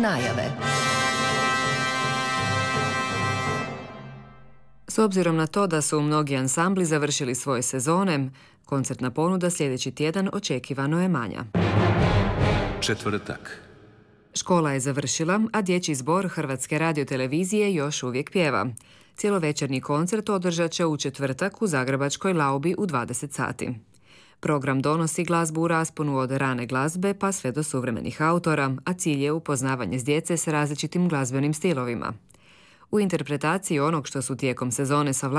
najave. S obzirom na to da su mnogi ansambli završili svoje sezone, koncertna ponuda sljedeći tjedan očekivano je manja. Četvrtak. Škola je završila, a dječji zbor Hrvatske radiotelevizije još uvijek pjeva. Cijelovečernji koncert održat će u četvrtak u zagrebačkoj Laubi u 20 sati. Program donosi glazbu u rasponu od rane glazbe pa sve do suvremenih autora, a cilj je upoznavanje s djece s različitim glazbenim stilovima. U interpretaciji onog što su tijekom sezone savladali